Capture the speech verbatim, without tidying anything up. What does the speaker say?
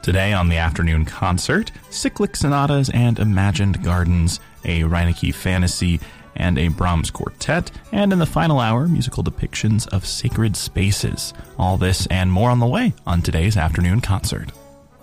Today on the afternoon concert, cyclic sonatas and imagined gardens, a Reinecke fantasy, and a Brahms quartet, and in the final hour, musical depictions of sacred spaces. All this and more on the way on today's afternoon concert.